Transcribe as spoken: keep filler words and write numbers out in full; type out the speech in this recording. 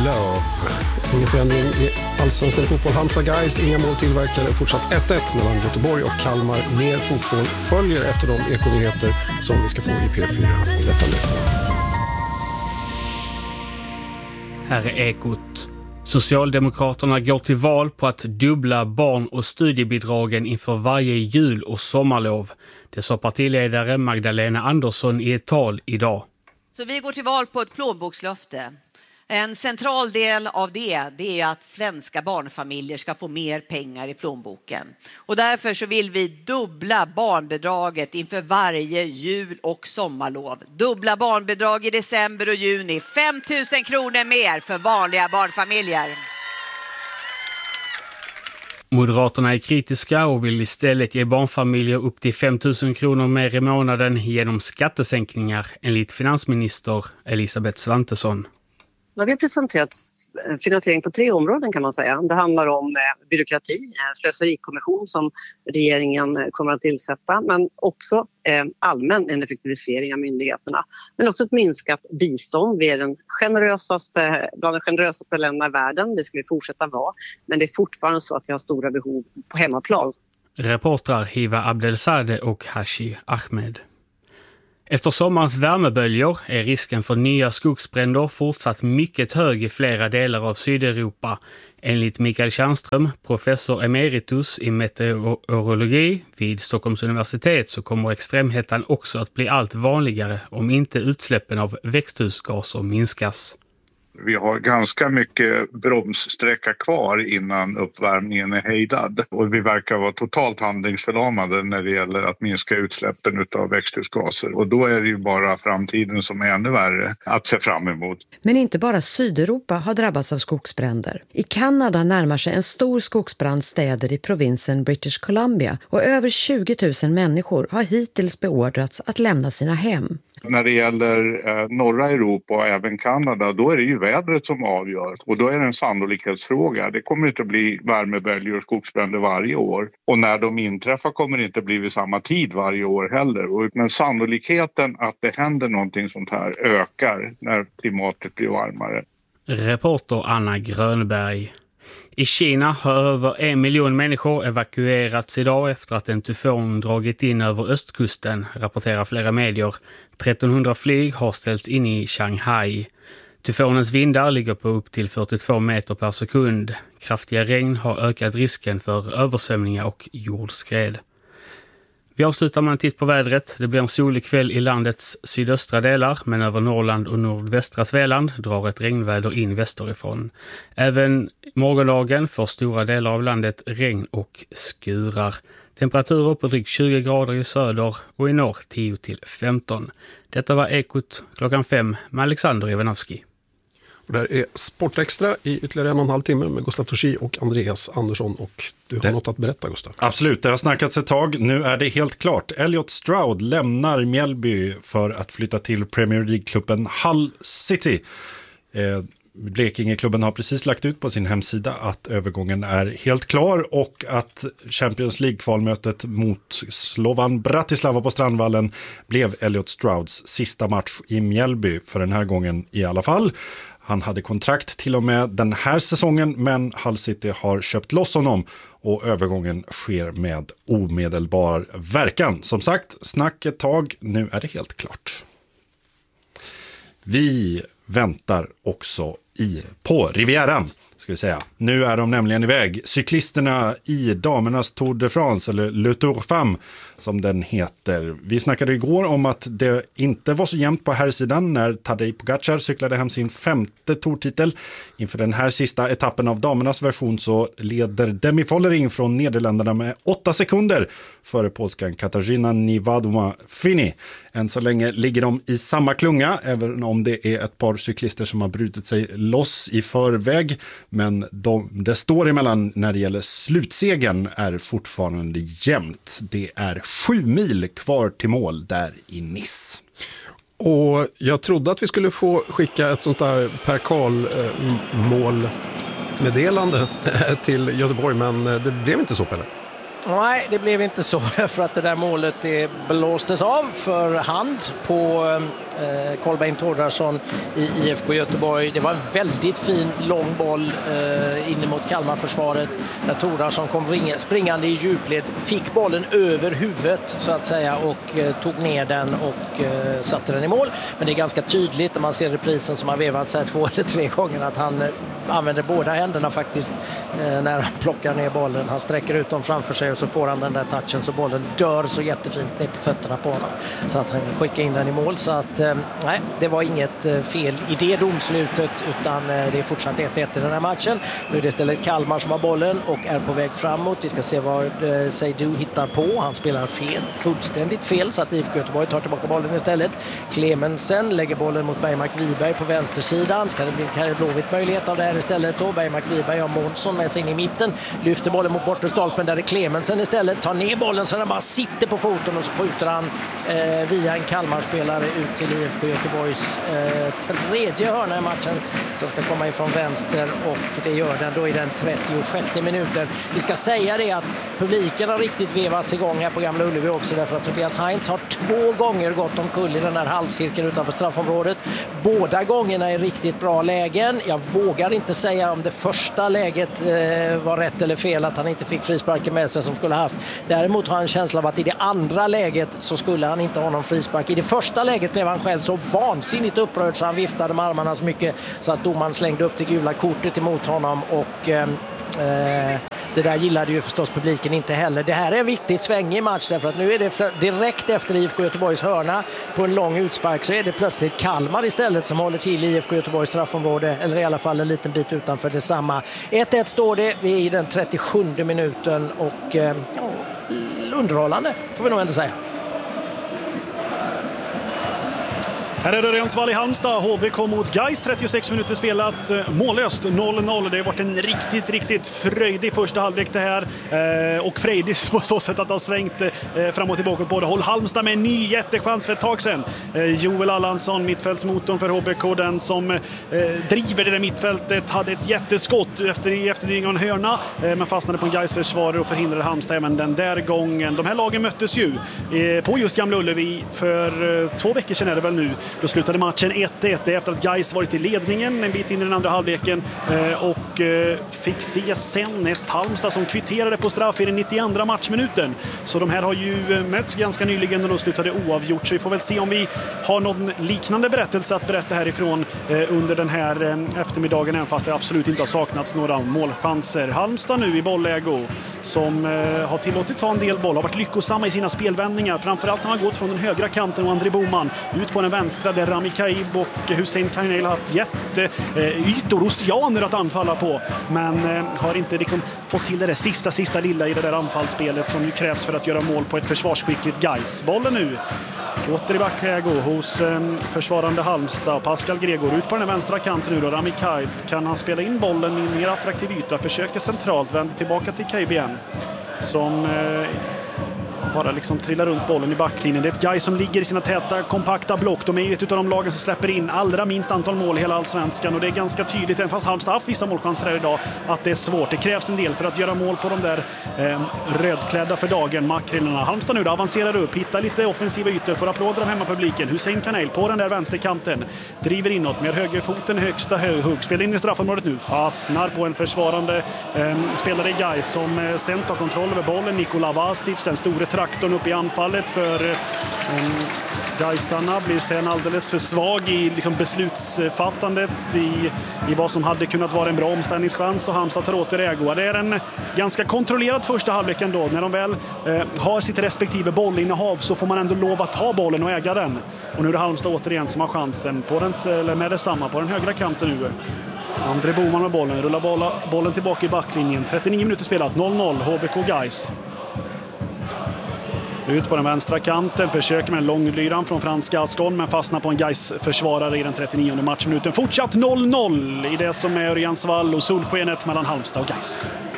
Love. Ingen förändring i allsvenskan fotboll. Halmstad Guys, inga mål tillverkade. Fortsatt ett ett mellan Göteborg och Kalmar. Mer fotboll följer efter de ekonyheter som vi ska få i P fyra i detta nu. Här är Ekot. Socialdemokraterna går till val på att dubbla barn- och studiebidragen inför varje jul- och sommarlov. Det sa partiledare Magdalena Andersson i ett tal idag. Så vi går till val på ett plånbokslöfte. En central del av det, det är att svenska barnfamiljer ska få mer pengar i plånboken. Och därför så vill vi dubbla barnbidraget inför varje jul- och sommarlov. Dubbla barnbidrag i december och juni. fem tusen kronor mer för vanliga barnfamiljer. Moderaterna är kritiska och vill istället ge barnfamiljer upp till fem tusen kronor mer i månaden genom skattesänkningar, enligt finansminister Elisabeth Svantesson. Vi har presenterat finansiering på tre områden kan man säga. Det handlar om byråkrati, slöserikommission som regeringen kommer att tillsätta, men också allmän en effektivisering av myndigheterna. Men också ett minskat bistånd. Vi är den generösaste, bland de generösaste länderna i världen. Det ska vi fortsätta vara. Men det är fortfarande så att vi har stora behov på hemmaplan. Reportrar Hiva Abdelzadeh och Hashi Ahmed. Efter sommarens värmeböljor är risken för nya skogsbränder fortsatt mycket hög i flera delar av Sydeuropa. Enligt Mikael Tjärnström, professor emeritus i meteorologi vid Stockholms universitet, så kommer extremhettan också att bli allt vanligare om inte utsläppen av växthusgaser minskas. Vi har ganska mycket bromssträcka kvar innan uppvärmningen är hejdad. Och vi verkar vara totalt handlingsförlamade när det gäller att minska utsläppen av växthusgaser. Och då är det ju bara framtiden som är ännu värre att se fram emot. Men inte bara Sydeuropa har drabbats av skogsbränder. I Kanada närmar sig en stor skogsbrand städer i provinsen British Columbia. Och över tjugo tusen människor har hittills beordrats att lämna sina hem. När det gäller eh, norra Europa och även Kanada, då är det ju vädret som avgör. Och då är det en sannolikhetsfråga. Det kommer inte bli värmeböljor och skogsbränder varje år. Och när de inträffar kommer det inte bli vid samma tid varje år heller. Och, men sannolikheten att det händer någonting sånt här ökar när klimatet blir varmare. Reporter Anna Grönberg. I Kina har över en miljon människor evakuerats idag efter att en tyfon dragit in över östkusten, rapporterar flera medier. trettonhundra flyg har ställts in i Shanghai. Tyfonens vindar ligger på upp till fyrtiotvå meter per sekund. Kraftiga regn har ökat risken för översvämningar och jordskred. Vi avslutar med en titt på vädret. Det blir en solig kväll i landets sydöstra delar, men över Norrland och nordvästra Svealand drar ett regnväder in västerifrån. Även morgondagen får stora delar av landet regn och skurar. Temperaturer på drygt tjugo grader i söder och i norr tio till femton. Detta var Ekot klockan fem med Alexander Ivanovski. Och där är Sportextra i ytterligare en och en halv timme med Gustav Torsi och Andreas Andersson. Och du har det... något att berätta, Gustav. Absolut, det har snackats ett tag. Nu är det helt klart. Elliot Stroud lämnar Mjällby för att flytta till Premier League-klubben Hull City. Eh, Blekingeklubben har precis lagt ut på sin hemsida att övergången är helt klar och att Champions League-kvalmötet mot Slovan Bratislava på Strandvallen blev Elliot Strouds sista match i Mjällby för den här gången i alla fall. Han hade kontrakt till och med den här säsongen, men Hull City har köpt loss honom och övergången sker med omedelbar verkan. Som sagt, snack ett tag, nu är det helt klart. Vi väntar också i på Rivieran, ska vi säga. Nu är de nämligen iväg. Cyklisterna i damernas Tour de France, eller Le Tour Femme som den heter. Vi snackade igår om att det inte var så jämnt på här sidan när Tadej Pogacar cyklade hem sin femte tourtitel. Inför den här sista etappen av damernas version så leder Demi Follering från Nederländerna med åtta sekunder före polskan Katarzyna Niewodoma-Fini. Än så länge ligger de i samma klunga, även om det är ett par cyklister som har brutit sig loss i förväg. Men de, det står emellan när det gäller slutsegen är fortfarande jämnt. Det är sju mil kvar till mål där i Nice. Och jag trodde att vi skulle få skicka ett sånt där Per Karl mål meddelande till Göteborg, men det blev inte så, Pelle. Nej, det blev inte så för att det där målet det blåstes av för hand på Kolbeinn Thordarson i I F K Göteborg. Det var en väldigt fin lång boll eh, in mot Kalmar-försvaret där Thordarson kom ringa, springande i djupled, fick bollen över huvudet så att säga och eh, tog ner den och eh, satte den i mål. Men det är ganska tydligt när man ser reprisen som har vevats här två eller tre gånger att han eh, använder båda händerna faktiskt eh, när han plockar ner bollen. Han sträcker ut dem framför sig och så får han den där touchen så bollen dör så jättefint ner på fötterna på honom. Så att han skickar in den i mål. Så att eh, nej, det var inget eh, fel i det domslutet utan eh, det är fortsatt ett ett i den här matchen. Nu är det istället Kalmar som har bollen och är på väg framåt. Vi ska se vad eh, Seydou hittar på. Han spelar fel, fullständigt fel så att I F K Göteborg tar tillbaka bollen istället. Clemensen lägger bollen mot Bergmark Wiberg på vänstersidan. Ska det bli en Blåvitt möjlighet av det här istället då? Bergmark Wiberg har Månsson med sig in i mitten. Lyfter bollen mot bortre stolpen där är Clemensen istället. Tar ner bollen så den bara sitter på foten och så skjuter han eh, via en Kalmar-spelare ut till I F K Göteborgs eh, tredje hörna i matchen som ska komma ifrån vänster och det gör den då i den trettiosjätte minuten. Vi ska säga det att publiken har riktigt vevats igång här på Gamla Ullevi också därför att Tobias Heinz har två gånger gått omkull i den här halvcirkeln utanför straffområdet. Båda gångerna är riktigt bra lägen. Jag vågar inte säga om det första läget eh, var rätt eller fel att han inte fick frisparken med sig som skulle ha haft. Däremot har han en känsla av att i det andra läget så skulle han inte ha någon frispark. I det första läget blev han själv så vansinnigt upprörd så han viftade med armarna så mycket så att domaren slängde upp det gula kortet emot honom och eh, eh, det där gillade ju förstås publiken inte heller. Det här är en viktigt sväng i match därför att nu är det direkt efter I F K Göteborgs hörna på en lång utspark så är det plötsligt Kalmar istället som håller till i I F K Göteborgs straffområde eller i alla fall en liten bit utanför detsamma. ett ett står det, vi är i den trettiosjunde minuten och eh, underhållande får vi nog ändå säga. Här är det Rensvall i Halmstad. H B kom mot Gais, trettiosex minuter spelat, mållöst noll noll. Det har varit en riktigt, riktigt fröjdig första halvlek det här. Eh, och frejdig på så sätt att ha svängt eh, fram och tillbaka på både håll. Halmstad med en ny jättechans för ett tag sedan. Eh, Joel Allansson, mittfältsmotorn för H B K, den som eh, driver det där mittfältet, hade ett jätteskott efter efterdyning av en hörna. Eh, men fastnade på en Gais försvarare och förhindrade Halmstad även den där gången. De här lagen möttes ju eh, på just Gamla Ullevi för eh, två veckor sedan är det väl nu. Då slutade matchen ett ett efter att Gais varit i ledningen en bit in i den andra halvleken och fick se sen ett Halmstad som kvitterade på straff i den nittioandra matchminuten. Så de här har ju mötts ganska nyligen och då slutade oavgjort. Så vi får väl se om vi har någon liknande berättelse att berätta härifrån under den här eftermiddagen, även fast det absolut inte har saknats några målchanser. Halmstad nu i bollägo som har tillåtits ha en del boll, har varit lyckosamma i sina spelvändningar. Framförallt har man gått från den högra kanten och André Boman ut på den vänstra där Rami Kaib och Hussein Kainel har haft jätteytor, oceaner att anfalla på, men eh, har inte liksom fått till det där sista, sista lilla i det där anfallsspelet som ju krävs för att göra mål på ett försvarsskickligt Gais. Bollen nu åter i backläge hos eh, försvarande Halmstad. Pascal Gregor ut på den vänstra kanten nu då. Rami Kaib, kan han spela in bollen i en mer attraktiv yta, försöker centralt, vänder tillbaka till Kaib igen som eh, bara liksom trillar runt bollen i backlinjen. Det är ett Gais som ligger i sina täta, kompakta block. De är ett av de lagen som släpper in allra minst antal mål i hela allsvenskan och det är ganska tydligt, även fast Halmstad haft vissa målchanser här idag, att det är svårt. Det krävs en del för att göra mål på de där eh, rödklädda för dagen makrillarna. Halmstad nu då avancerar upp, hittar lite offensiva ytor, får applåder av hemmapubliken. Hussein Kainel på den där vänsterkanten, driver inåt med högerfoten högsta hugg, spelar in i straffområdet nu, fastnar på en försvarande eh, spelare i Gais som eh, sen tar kontroll över bollen. Nikola Vasic, den store traktorn upp i anfallet för eh, Gaisarna, blir sen alldeles för svag i liksom, beslutsfattandet i, i vad som hade kunnat vara en bra omställningschans och Halmstad tar åter ägo. Det är en ganska kontrollerad första halvlek ändå. När de väl eh, har sitt respektive bollinnehav så får man ändå lov att ha bollen och äga den. Och nu är det Halmstad återigen som har chansen på den, eller med detsamma på den högra kanten nu. André Boman med bollen, rullar bolla, bollen tillbaka i backlinjen. trettionio minuter spelat, noll noll, H B K Gais. Ut på den vänstra kanten, försöker med en långlyran från franska Ascon men fastnar på en Gais-försvarare i den trettionionde matchminuten. Fortsatt noll noll i det som är Örjansvall och solskenet mellan Halmstad och Gais.